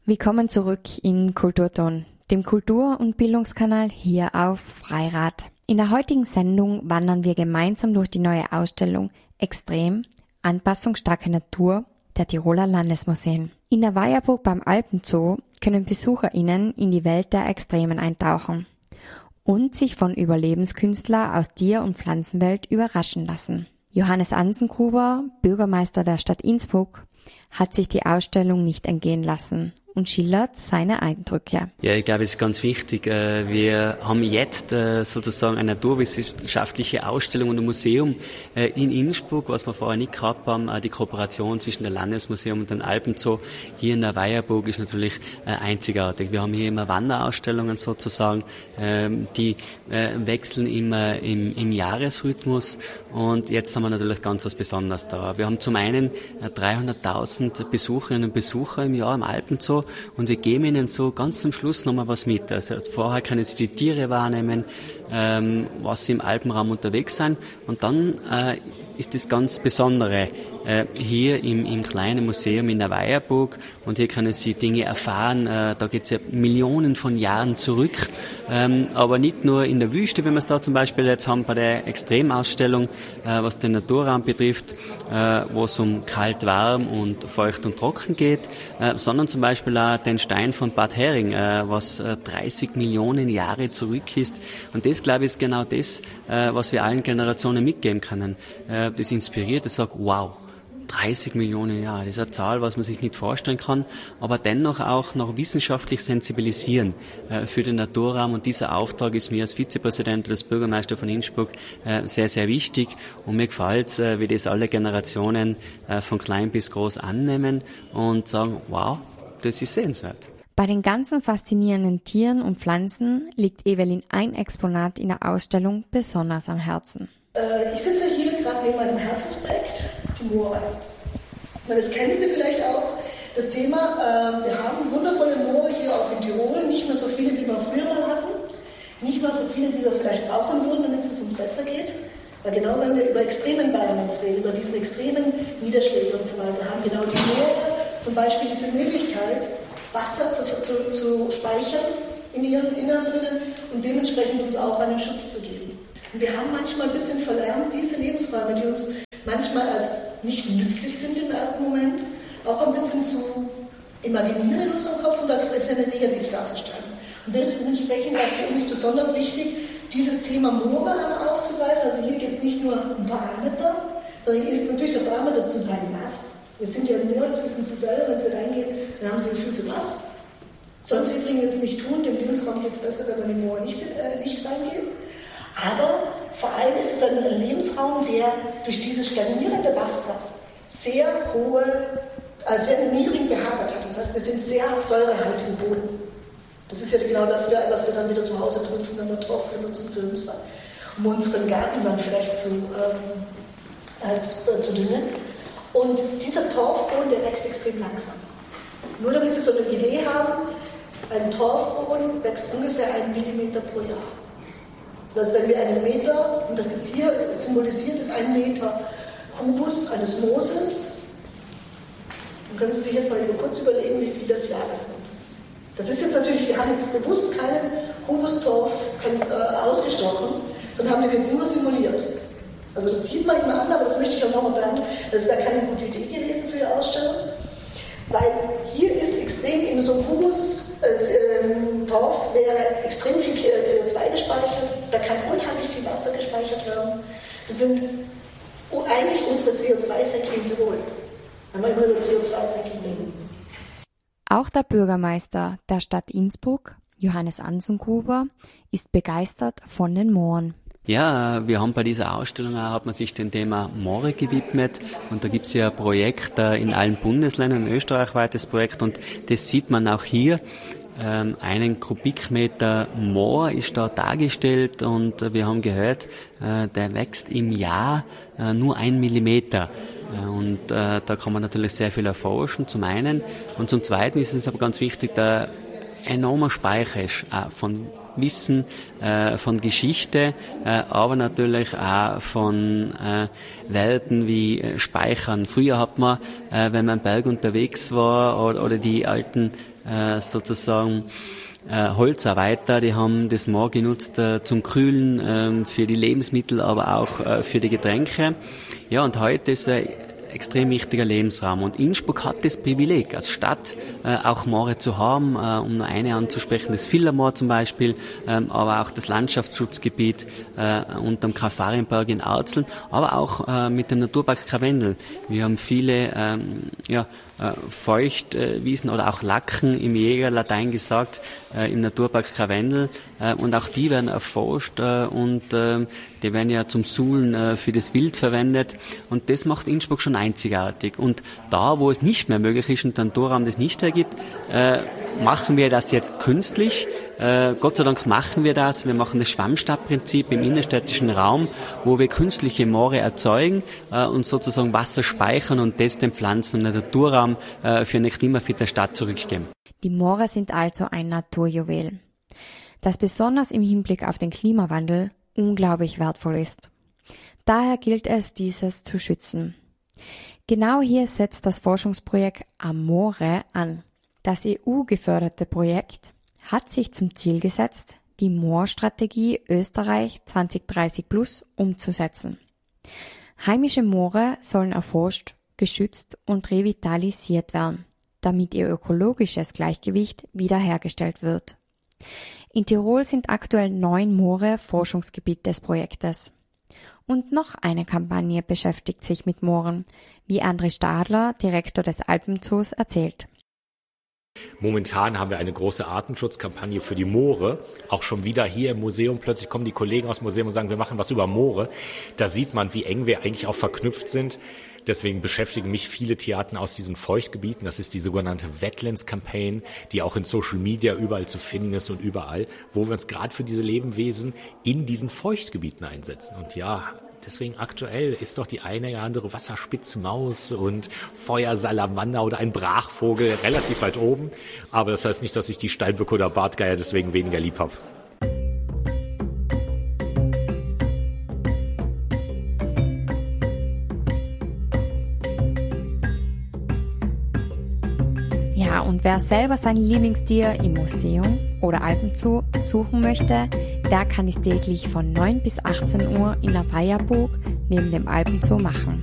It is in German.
Willkommen zurück in Kulturton, dem Kultur- und Bildungskanal hier auf Freirad. In der heutigen Sendung wandern wir gemeinsam durch die neue Ausstellung Extrem, anpassungsstarke Natur der Tiroler Landesmuseen. In der Weierburg beim Alpenzoo können BesucherInnen in die Welt der Extremen eintauchen und sich von Überlebenskünstler aus Tier- und Pflanzenwelt überraschen lassen. Johannes Anzengruber, Bürgermeister der Stadt Innsbruck, hat sich die Ausstellung nicht entgehen lassen und schildert seine Eindrücke. Ja, ich glaube, es ist ganz wichtig. Wir haben jetzt sozusagen eine naturwissenschaftliche Ausstellung und ein Museum in Innsbruck, was wir vorher nicht gehabt haben. Die Kooperation zwischen dem Landesmuseum und dem Alpenzoo hier in der Weierburg ist natürlich einzigartig. Wir haben hier immer Wanderausstellungen sozusagen, die wechseln immer im Jahresrhythmus, und jetzt haben wir natürlich ganz was Besonderes da. Wir haben zum einen 300.000 Besucherinnen und Besucher im Jahr im Alpenzoo, und wir geben ihnen so ganz zum Schluss nochmal was mit. Also vorher können sie die Tiere wahrnehmen, was sie im Alpenraum unterwegs sind, und dann ist das ganz Besondere hier im kleinen Museum in der Weierburg, und hier können Sie Dinge erfahren, da geht es ja Millionen von Jahren zurück, aber nicht nur in der Wüste, wenn wir es da zum Beispiel jetzt haben bei der Extremausstellung, was den Naturraum betrifft, wo es um kalt, warm und feucht und trocken geht, sondern zum Beispiel auch den Stein von Bad Hering, was 30 Millionen Jahre zurück ist, und das, glaube ich, ist genau das, was wir allen Generationen mitgeben können. Das inspiriert, das sagt, wow, 30 Millionen Jahre, das ist eine Zahl, was man sich nicht vorstellen kann, aber dennoch auch noch wissenschaftlich sensibilisieren für den Naturraum, und dieser Auftrag ist mir als Vizepräsident oder als Bürgermeister von Innsbruck sehr, sehr wichtig, und mir gefällt es, wie das alle Generationen von klein bis groß annehmen und sagen, wow, das ist sehenswert. Bei den ganzen faszinierenden Tieren und Pflanzen liegt Evelyn ein Exponat in der Ausstellung besonders am Herzen. Ich sitze hier gerade neben meinem Herzensprojekt, die Moore. Das kennen Sie vielleicht auch, das Thema. Wir haben wundervolle Moore hier auch in Tirol, nicht mehr so viele, wie wir früher mal hatten, nicht mehr so viele, wie wir vielleicht brauchen würden, damit es uns besser geht. Weil genau wenn wir über Extreme Environments reden, über diesen extremen Niederschläge und so weiter, haben genau die Moore zum Beispiel diese Möglichkeit, Wasser zu speichern in ihrem Innern drinnen und dementsprechend uns auch einen Schutz zu geben. Und wir haben manchmal ein bisschen verlernt, diese Lebensräume, die uns manchmal als nicht nützlich sind im ersten Moment, auch ein bisschen zu imaginieren in unserem Kopf und als bisschen negativ darzustellen. Und dementsprechend war es für uns besonders wichtig, dieses Thema Moore aufzugreifen. Also hier geht es nicht nur um Parameter, sondern hier ist natürlich der Parameter zum Teil nass. Wir sind ja im Moor, das wissen Sie selber, wenn Sie reingehen, dann haben Sie die Füße nass. Sollen Sie übrigens nicht tun, dem Lebensraum geht es besser, wenn man im Moor nicht reingehen. Aber vor allem ist es ein Lebensraum, der durch dieses stagnierende Wasser sehr sehr niedrigen pH hat. Das heißt, wir sind sehr säurehaltig im Boden. Das ist ja genau das, was wir dann wieder zu Hause nutzen, wenn wir Torf benutzen für uns, um unseren Garten dann vielleicht zu düngen. Und dieser Torfboden, der wächst extrem langsam. Nur damit Sie so eine Idee haben, ein Torfboden wächst ungefähr 1 Millimeter pro Jahr. Das heißt, wenn wir 1 Meter, und das ist hier symbolisiert, ist 1 Meter Kubus eines Mooses, dann können Sie sich jetzt mal kurz überlegen, wie viele das Jahre sind. Das ist jetzt natürlich, wir haben jetzt bewusst keinen Kubustorf ausgestochen, sondern haben den jetzt nur simuliert. Also das sieht man immer an, aber das möchte ich auch nochmal beantworten. Das wäre keine gute Idee gewesen für die Ausstellung, weil hier ist extrem in so einem Kubus-Torf wäre extrem viel CO2 gespeichert, da kann unheimlich viel Wasser gespeichert werden. Das sind eigentlich unsere CO2-Senke in Tirol, wenn wir immer über CO2-Senke reden. Auch der Bürgermeister der Stadt Innsbruck, Johannes Anzengruber, ist begeistert von den Mooren. Ja, wir haben bei dieser Ausstellung auch, hat man sich dem Thema Moore gewidmet, und da gibt es ja ein Projekt in allen Bundesländern, ein österreichweites Projekt, und das sieht man auch hier. 1 Kubikmeter Moor ist da dargestellt, und wir haben gehört, der wächst im Jahr nur 1 Millimeter. Und da kann man natürlich sehr viel erforschen, zum einen. Und zum zweiten ist es aber ganz wichtig, der enormer Speicher ist von Wissen von Geschichte, aber natürlich auch von Welten wie Speichern. Früher hat man, wenn man im Berg unterwegs war oder die alten sozusagen Holzarbeiter, die haben das Moor genutzt zum Kühlen, für die Lebensmittel, aber auch für die Getränke. Ja, und heute ist extrem wichtiger Lebensraum. Und Innsbruck hat das Privileg, als Stadt auch Moore zu haben, um nur eine anzusprechen, das Villermoor zum Beispiel, aber auch das Landschaftsschutzgebiet unterm Graf Marienberg in Arzeln, aber auch mit dem Naturpark Karwendel. Wir haben viele Feuchtwiesen oder auch Lacken im Jäger, Latein gesagt, im Naturpark Karwendel, und auch die werden erforscht und die werden ja zum Suhlen für das Wild verwendet, und das macht Innsbruck schon einzigartig. Und da, wo es nicht mehr möglich ist und der Naturraum das nicht ergibt, machen wir das jetzt künstlich. Gott sei Dank machen wir das. Wir machen das Schwammstadtprinzip im innerstädtischen Raum, wo wir künstliche Moore erzeugen und sozusagen Wasser speichern und das den Pflanzen und den Naturraum für eine klimafitte Stadt zurückgeben. Die Moore sind also ein Naturjuwel, das besonders im Hinblick auf den Klimawandel unglaublich wertvoll ist. Daher gilt es, dieses zu schützen. Genau hier setzt das Forschungsprojekt Amore an. Das EU-geförderte Projekt hat sich zum Ziel gesetzt, die Moorstrategie Österreich 2030 Plus umzusetzen. Heimische Moore sollen erforscht, geschützt und revitalisiert werden, damit ihr ökologisches Gleichgewicht wiederhergestellt wird. In Tirol sind aktuell 9 Moore Forschungsgebiet des Projektes. Und noch eine Kampagne beschäftigt sich mit Mooren, wie André Stadler, Direktor des Alpenzoos, erzählt. Momentan haben wir eine große Artenschutzkampagne für die Moore. Auch schon wieder hier im Museum. Plötzlich kommen die Kollegen aus dem Museum und sagen, wir machen was über Moore. Da sieht man, wie eng wir eigentlich auch verknüpft sind. Deswegen beschäftigen mich viele Tierarten aus diesen Feuchtgebieten. Das ist die sogenannte Wetlands Campaign, die auch in Social Media überall zu finden ist und überall, wo wir uns gerade für diese Lebewesen in diesen Feuchtgebieten einsetzen. Und ja, deswegen aktuell ist doch die eine oder andere Wasserspitzmaus und Feuersalamander oder ein Brachvogel relativ weit oben. Aber das heißt nicht, dass ich die Steinböcke oder Bartgeier deswegen weniger lieb habe. Ja, und wer selber sein Lieblingstier im Museum oder Alpenzoo suchen möchte, der kann es täglich von 9 bis 18 Uhr in der Weierburg neben dem Alpenzoo machen.